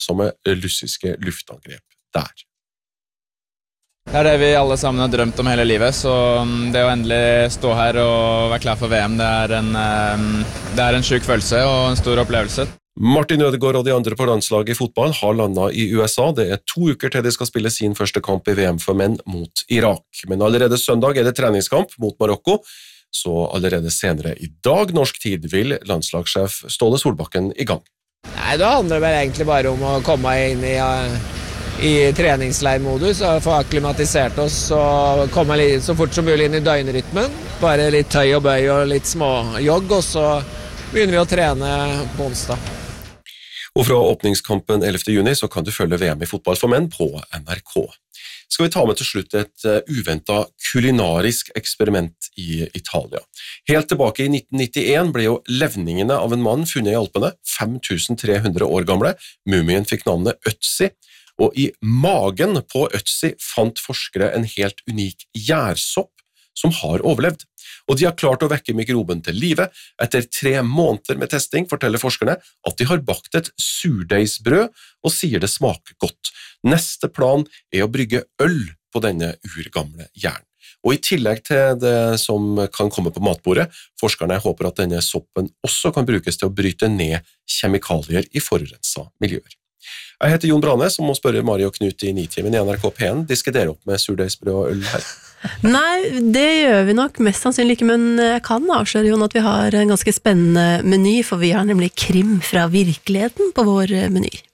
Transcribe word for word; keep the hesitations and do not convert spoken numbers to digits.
voldsomme russiske luftangrep der. Det er det vi alle sammen har drømt om hele livet, så det å endelig stå her og være klar for V M, det er en, det er en syk følelse og en stor opplevelse. Martin Ødegaard og de andre på landslaget i fotball har landet i U S A. Det er to uker til de skal spille sin første kamp i V M for menn mot Irak. Men allerede søndag er det treningskamp mot Marokko, så allerede senere i dag norsk tid vil landslagssjef Ståle Solbakken i gang. Nei, da handler det vel egentlig bare om å komme inn i... i treningsleirmodus og få akklimatisert oss og komme litt, så fort som mulig inn i døgnrytmen. Bare litt tøy og bøy og litt små jogg, og så begynner vi å trene på onsdag. Og fra åpningskampen ellevte juni så kan du følge V M i fotball for menn på N R K. Skal vi ta med til slutt et uventet kulinarisk eksperiment i Italia. Helt tilbake i nitten nittien ble jo levningene av en mann funnet i Alpene, fem tusen tre hundre år gamle. Mumien fikk navnet Ötzi. Og i magen på Ötzi fant forskere en helt unik gjærsopp som har overlevd. Og de har klart å vekke mikroben til live. Etter tre måneder med testing forteller forskerne at de har bakt et surdeigsbrød og sier det smaker godt. Neste plan er å brygge øl på denne urgamle gjæren. Og i tillegg til det som kan komme på matbordet, forskerne håper at denne soppen også kan brukes til å bryte ned kjemikalier i forurenset miljøer. Jeg heter Jon Brane, som må spørre Mari og Knut i Nitimen i N R K P N. De skal dere opp med surdeigsbrød og øl her? Nei, det gjør vi nok mest sannsynlig ikke, men jeg kan avsløre, Jon, at vi har en ganske spennende meny, for vi har nemlig krim fra virkeligheten på vår meny.